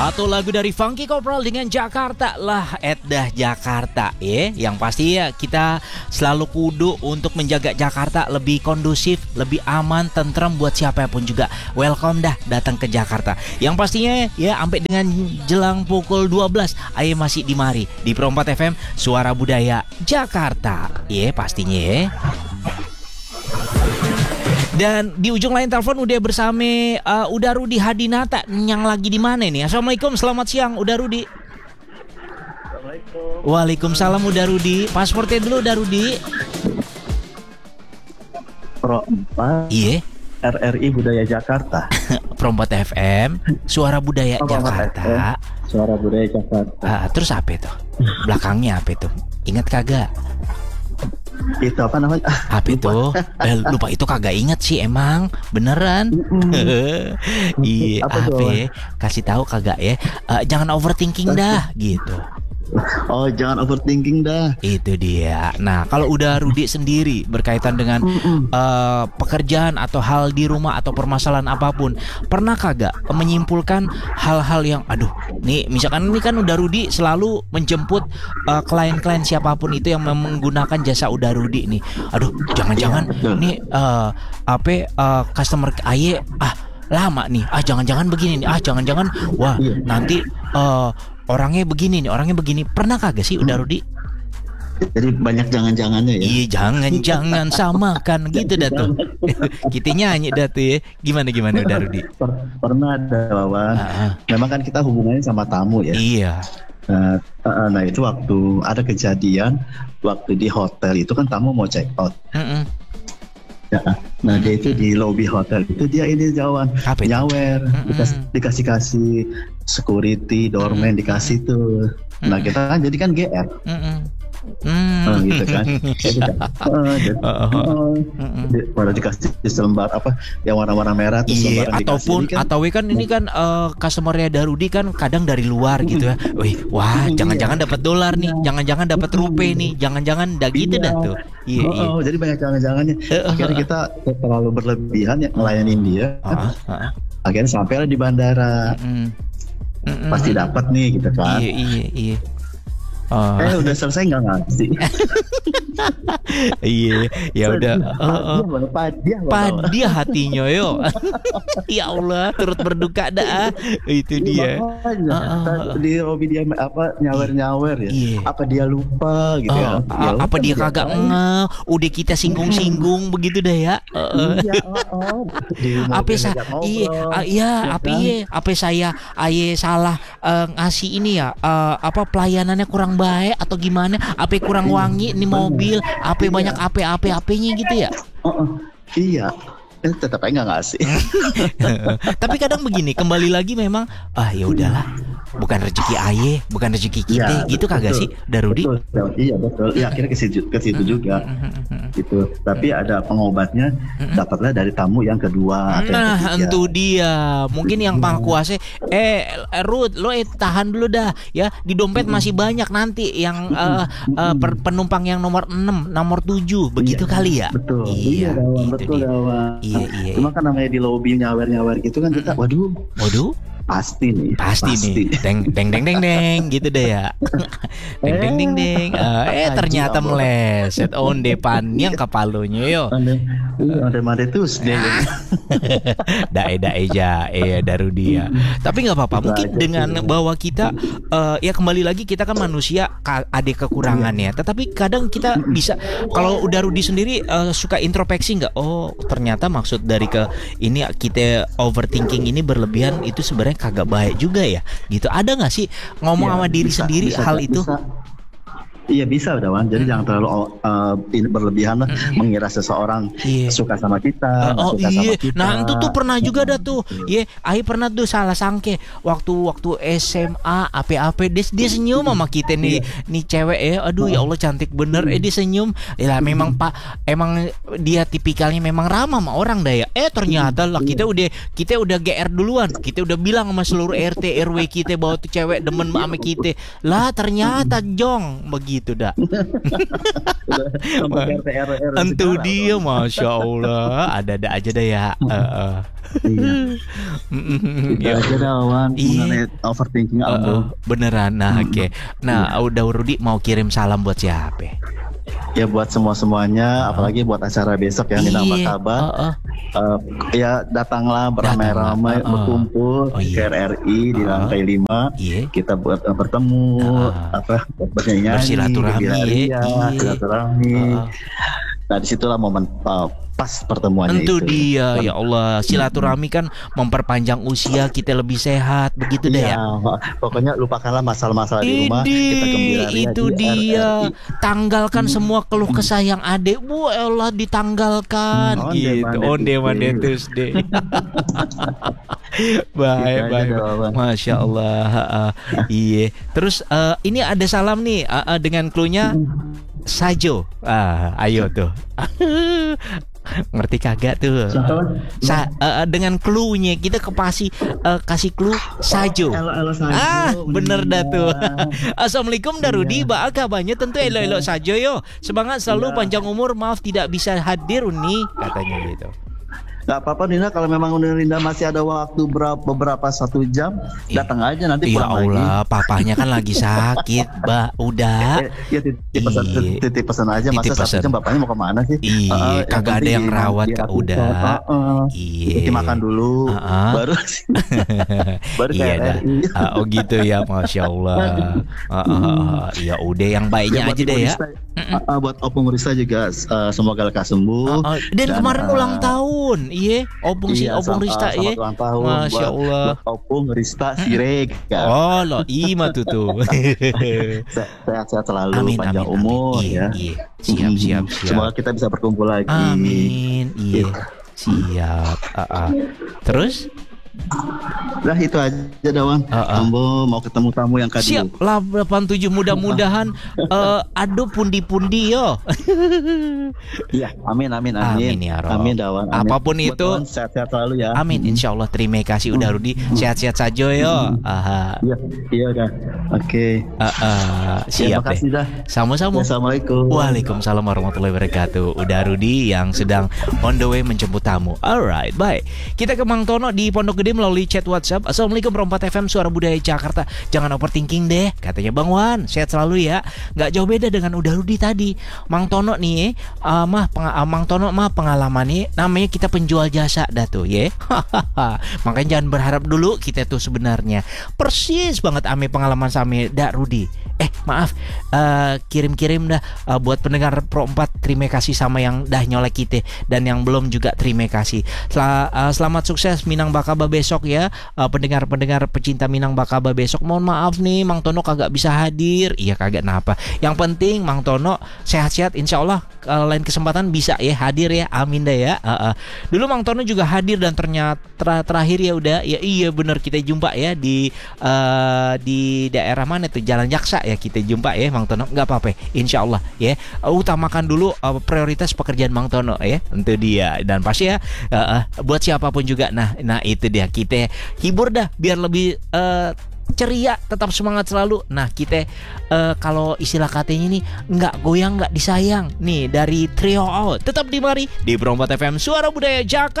Satu lagu dari Funky Kopral dengan Jakarta lah, Edah Jakarta ya. Yang pasti ya kita selalu kudu untuk menjaga Jakarta lebih kondusif, lebih aman, tentrem buat siapapun juga. Welcome dah datang ke Jakarta. Yang pastinya ya sampai dengan jelang pukul 12 ayo masih di mari di Pro 4 FM Suara Budaya Jakarta. Ya pastinya ya. Dan di ujung lain telepon udah bersama Uda Rudi Hadinata yang lagi di mana nih? Assalamualaikum, selamat siang Uda Rudi. Assalamualaikum. Waalaikumsalam Uda Rudi. Pasportnya dulu Uda Rudi. Pro 4. Iya. RRI Budaya Jakarta. Pro 4 FM Suara Budaya Jakarta. Suara Budaya Jakarta. Terus apa itu? Belakangnya apa itu? Ingat kagak? Itu apa namanya? Apa itu? Lupa itu kagak inget sih emang. Beneran. Iya, apa? Kasih tahu kagak ya. Jangan overthinking dah gitu. Oh, jangan overthinking dah. Itu dia. Nah, kalau udah Rudi sendiri berkaitan dengan pekerjaan atau hal di rumah atau permasalahan apapun, pernah kagak menyimpulkan hal-hal yang aduh, nih misalkan ini kan udah Rudi selalu menjemput klien-klien siapapun itu yang menggunakan jasa udah Rudi nih. Aduh, jangan-jangan nih customer aye lama nih. Jangan-jangan begini nih. Jangan-jangan wah, nanti orangnya begini. Pernah kagak sih udah Rudi? Jadi banyak jangan-jangannya ya. Iya, jangan-jangan samakan gitu dah tuh. Kita nyanyi dah tuh ya. Gimana udah Rudi? Pernah ada Wawan. Memang kan kita hubungannya sama tamu ya. Iya. Nah itu waktu ada kejadian waktu di hotel itu kan tamu mau check out. Ya, nah dia itu di lobby hotel itu dia ini jawan nyawer, dikasih security, doorman dikasih tuh. Nah kita kan jadi kan GR. Gitu kan. Pada dikasih selembar apa yang warna-warna merah tuh iya, ataupun kan, atau kan ini kan customer-nya Darudi kan kadang dari luar gitu ya. Wah, jangan-jangan dapat dolar nih, jangan-jangan dapat rupiah nih, jangan-jangan dah gitu dah tuh. Iya. Jadi banyak jangan-jangannya. Akhirnya kita terlalu berlebihan ya ngelayanin dia. Akhirnya sampailah di bandara. Pasti dapat nih gitu kan. Iya. Udah selesai nggak ngasih. Iya, ya udah. Padia hatinya yo. Ya Allah, turut berduka dah. Itu dia. Di Robi dia nyawer ya. Apa dia lupa gitu ya? Apa dia kagak udah kita singgung-singgung begitu dah ya. Apa saya salah ngasih ini ya? Pelayanannya kurang baik atau gimana? Apa kurang wangi nih mobil? Apa banyak AP-nya gitu ya? Iya. Tetap aja nggak ngasih. Tapi kadang begini, kembali lagi memang ya udahlah, bukan rezeki aye, bukan rezeki kita, gitu kagak sih, Darudi? Iya betul. Ya akhirnya ke situ juga. Gitu. Tapi ada pengobatnya, dapatlah dari tamu yang kedua. Nah, itu dia. Mungkin yang pangkuasnya, Ruth, lo tahan dulu dah, ya. Di dompet masih banyak nanti yang penumpang yang nomor 6, nomor 7, begitu kali ya? Betul. Iya, betul. Iya. Cuma kan namanya di lobby nyawer gitu kan kita, waduh. Pasti nih. Deng gitu deh ya. Deng. Ternyata meleset onde panjang kepalonya yo. Onde madetus deh. Dae Darudia. Tapi nggak apa-apa. Mungkin dengan bahwa kita ya kembali lagi kita kan manusia ada kekurangannya. Tetapi kadang kita bisa kalau udah Rudi sendiri suka introspeksi nggak? Oh ternyata maksud dari ini kita overthinking ini berlebihan itu sebenarnya kagak baik juga ya gitu. Ada nggak sih ngomong sama diri sendiri hal itu? Iya bisa Dawan. Jadi jangan terlalu berlebihan lah mengira seseorang suka sama kita. Sama kita. Nah itu tuh pernah juga dah tuh. Ahi pernah tuh salah sangke waktu SMA apa dia senyum sama kita nih cewek ya. Aduh ya Allah cantik bener. Dia senyum. Ya memang emang dia tipikalnya memang ramah sama orang dah ya. Ternyata lah kita udah GR duluan. Kita udah bilang sama seluruh RT RW kita bahwa tuh cewek demen sama kita. Lah ternyata jong begitu. gitu dah. Tentu dia, masya Allah, ada aja dah ya. Iya. Aja dah Wan, mengenai overthinking beneran. Nah, oke. Nah, udah Rudi mau kirim salam buat siapa? Ya buat semuanya, apalagi buat acara besok yang di Nama Kabar. Ya datanglah beramai-ramai berkumpul ke RRI di lantai 5. Kita buat bertemu, bernyanyi, bersilaturahmi, silaturahmi. Nah disitulah momen pas pertemuannya. Tentu dia, ya Allah, silaturahmi kan memperpanjang usia kita, lebih sehat, begitu deh ya. Pokoknya lupakanlah masalah-masalah di rumah, kita gembira. Itu dia, tanggalkan semua keluh kesah yang adek, Bu Allah, ditanggalkan gitu. Onde mande Tuesday. Baik. Masya Allah. Iya. Terus ini ada salam nih dengan cluenya Sajo. Ayo tuh. Ngerti kagak tuh? Dengan cluenya kita kasih clue Sajo. Bener dah tuh. Assalamualaikum Darudi, ba kabarnya tentu elo-elo Sajo yo. Semangat selalu, panjang umur, maaf tidak bisa hadir Uni, katanya gitu. Gak apa-apa Nina, kalau memang Linda masih ada waktu beberapa 1 jam, datang aja nanti pulang lagi. Ya Allah, papahnya kan lagi sakit, Mbak. Udah. Ya titip pesan aja, masa 1 jam bapaknya mau kemana sih? Kagak ada yang rawat, Kak. Udah. Kita makan dulu, baru iya RRI. Oh gitu ya, Masya Allah. Ya udah, yang baiknya aja deh ya. Buat Opung Rista juga semoga lekas sembuh. Dan kemarin ulang tahun. Iya, Opung Rista ya. Masya Allah. Buat Opung Rista Sireg. Oh loh, ima tuh. Sehat-sehat selalu, panjang umur ya. Siap. Semoga kita bisa berkumpul lagi. Amin. Iya. Siap. Terus? Nah itu aja Dawan. Ambo mau ketemu tamu yang kedua. Siap. 87 mudah-mudahan aduh pundi-pundi yo. Iya, amin ya Rob. Amin Dawan. Apapun buat itu Dawan, sehat-sehat selalu ya. Amin, insyaallah. Terima kasih udah Rudi. Sehat-sehat saja yo. Iya udah. Oke. Siap terima kasih dah. Sama-sama. Assalamualaikum. Waalaikumsalam warahmatullahi wabarakatuh. Udah Rudi yang sedang on the way menjemput tamu. Alright, baik. Kita ke Mang Tono di Pondok Gede melalui chat WhatsApp. Assalamualaikum Perempat FM Suara Budaya Jakarta. Jangan overthinking deh, katanya Bang Wan. Sehat selalu ya. Gak jauh beda dengan udah Rudi tadi. Mang Tono nih, Mang Tono mah pengalamannya namanya kita penjual jasa dah tuh ya. Makanya jangan berharap dulu kita tuh sebenarnya persis banget ame pengalaman sama Dak Rudi. Maaf, kirim-kirim dah buat pendengar Pro 4. Terima kasih sama yang dah nyolek kita, dan yang belum juga terima kasih. Selamat sukses Minang Bakaba besok ya, pendengar-pendengar pecinta Minang Bakaba besok. Mohon maaf nih Mang Tono kagak bisa hadir. Iya kagak napa. Yang penting Mang Tono sehat-sehat, insya Allah lain kesempatan bisa ya hadir ya. Amin dah ya. Dulu Mang Tono juga hadir dan ternyata terakhir ya udah ya, iya bener kita jumpa ya di daerah mana tuh, Jalan Jaksa ya kita jumpa ya Mang Tono. Nggak apa-apa, insya Allah ya. Utamakan dulu prioritas pekerjaan Mang Tono ya, tentu dia. Dan pasti ya buat siapapun juga. Nah itu dia, kita hibur dah biar lebih ceria, tetap semangat selalu. Nah kita kalau istilah katanya ini nggak goyang nggak disayang nih dari Trio Out. Tetap di mari di Perempat FM Suara Budaya Jakarta.